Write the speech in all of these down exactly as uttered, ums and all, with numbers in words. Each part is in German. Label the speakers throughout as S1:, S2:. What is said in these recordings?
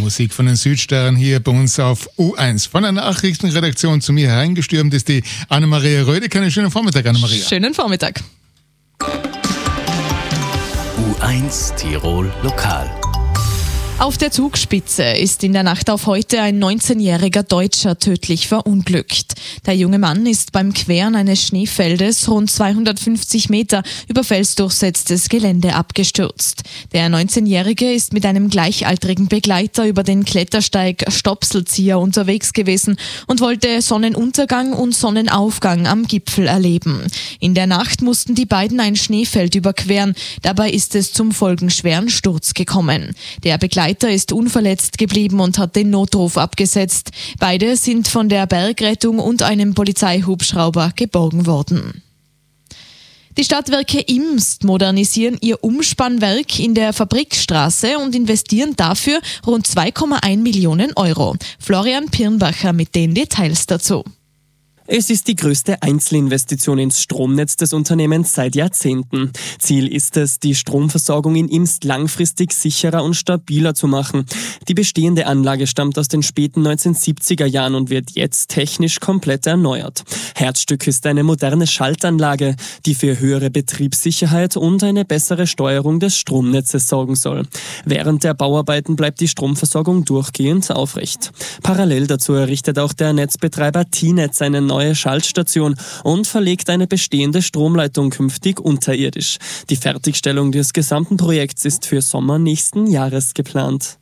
S1: Musik von den Südstern hier bei uns auf U eins. Von der Nachrichtenredaktion zu mir hereingestürmt ist die Anna-Maria Rödeck. Einen schönen Vormittag, Anna-Maria.
S2: Schönen Vormittag.
S3: U eins Tirol Lokal.
S2: Auf der Zugspitze ist in der Nacht auf heute ein neunzehnjähriger Deutscher tödlich verunglückt. Der junge Mann ist beim Queren eines Schneefeldes rund zweihundertfünfzig Meter über felsdurchsetztes Gelände abgestürzt. Der neunzehnjährige ist mit einem gleichaltrigen Begleiter über den Klettersteig Stopselzieher unterwegs gewesen und wollte Sonnenuntergang und Sonnenaufgang am Gipfel erleben. In der Nacht mussten die beiden ein Schneefeld überqueren. Dabei ist es zum folgenschweren Sturz gekommen. Der Begleiter ist unverletzt geblieben und hat den Notruf abgesetzt. Beide sind von der Bergrettung und einem Polizeihubschrauber geborgen worden. Die Stadtwerke Imst modernisieren ihr Umspannwerk in der Fabrikstraße und investieren dafür rund zwei Komma eins Millionen Euro. Florian Pirnbacher mit den Details dazu.
S4: Es ist die größte Einzelinvestition ins Stromnetz des Unternehmens seit Jahrzehnten. Ziel ist es, die Stromversorgung in Imst langfristig sicherer und stabiler zu machen. Die bestehende Anlage stammt aus den späten neunzehnhundertsiebziger Jahren und wird jetzt technisch komplett erneuert. Herzstück ist eine moderne Schaltanlage, die für höhere Betriebssicherheit und eine bessere Steuerung des Stromnetzes sorgen soll. Während der Bauarbeiten bleibt die Stromversorgung durchgehend aufrecht. Parallel dazu errichtet auch der Netzbetreiber T-Netz eine neue Schaltstation und verlegt eine bestehende Stromleitung künftig unterirdisch. Die Fertigstellung des gesamten Projekts ist für Sommer nächsten Jahres geplant.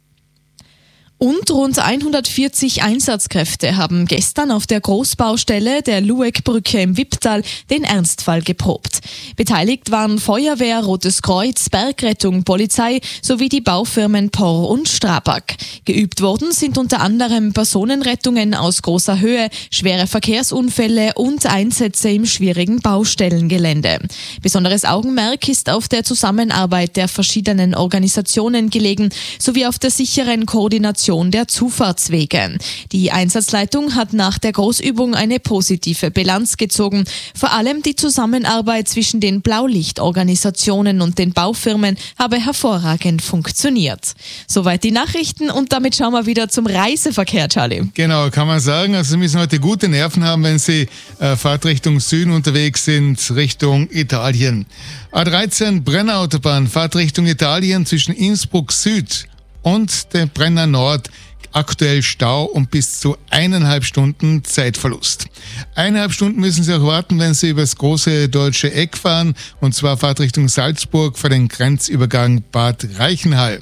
S2: Und rund hundertvierzig Einsatzkräfte haben gestern auf der Großbaustelle der Lueckbrücke im Wipptal den Ernstfall geprobt. Beteiligt waren Feuerwehr, Rotes Kreuz, Bergrettung, Polizei sowie die Baufirmen Porr und Strabag. Geübt worden sind unter anderem Personenrettungen aus großer Höhe, schwere Verkehrsunfälle und Einsätze im schwierigen Baustellengelände. Besonderes Augenmerk ist auf der Zusammenarbeit der verschiedenen Organisationen gelegen, sowie auf der sicheren Koordination der Zufahrtswege. Die Einsatzleitung hat nach der Großübung eine positive Bilanz gezogen. Vor allem die Zusammenarbeit zwischen den Blaulichtorganisationen und den Baufirmen habe hervorragend funktioniert. Soweit die Nachrichten und damit schauen wir wieder zum Reiseverkehr, Charlie.
S1: Genau, kann man sagen. Also Sie müssen heute gute Nerven haben, wenn Sie äh, Fahrt Richtung Süden unterwegs sind, Richtung Italien. A dreizehn Brennerautobahn, Fahrt Richtung Italien zwischen Innsbruck Süd und der Brenner Nord, aktuell Stau und bis zu eineinhalb Stunden Zeitverlust. Eineinhalb Stunden müssen Sie auch warten, wenn Sie übers große deutsche Eck fahren, und zwar Fahrt Richtung Salzburg vor den Grenzübergang Bad Reichenhall.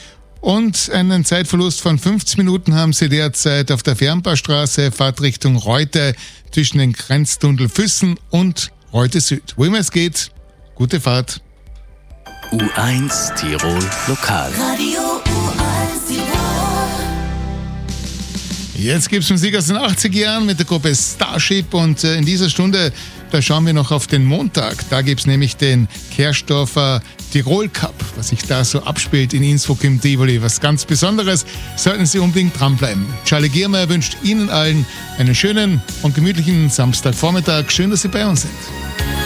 S1: Und einen Zeitverlust von fünfzehn Minuten haben Sie derzeit auf der Fernbaustraße, Fahrt Richtung Reute zwischen den Grenztunnel Füssen und Reute Süd. Wo immer es geht, gute Fahrt.
S3: U eins Tirol Lokal.
S5: Radio U eins Tirol.
S1: Jetzt gibt's Musik aus den achtziger Jahren mit der Gruppe Starship und äh, in dieser Stunde, da schauen wir noch auf den Montag. Da gibt's nämlich den Kerstorfer Tirol Cup, was sich da so abspielt in Innsbruck im Tivoli. Was ganz Besonderes, sollten Sie unbedingt dranbleiben. Charlie Giermeier wünscht Ihnen allen einen schönen und gemütlichen Samstagvormittag. Schön, dass Sie bei uns sind.